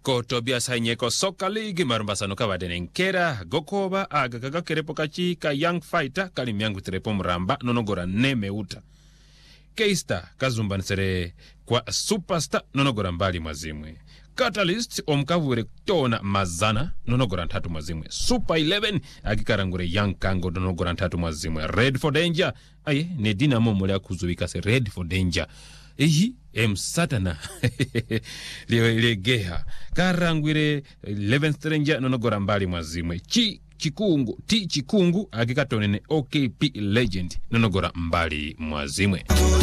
ko Tobias Hanyeko Soccer League marumbasano kabadene nkera gokoba agakaga kerepo kachi ka Young Fighter kali myangu terepo mramba nonogora nemeuta Keista kazumbanisere kwa Superstar nonogora mbali mwazimwe Catalyst omkavure tona mazana nonogora ntatu mwazimwe Super 11 agikarangure Young Kango nonogora ntatu mwazimwe Red for Danger aye ne Dinamo mulya kuzubika se Red for Danger ehi satana legeha karangwire 11th Stranger nonogora mbali mwazimwe chikungu agikatonene OKP Legend nonogora mbali mwazimwe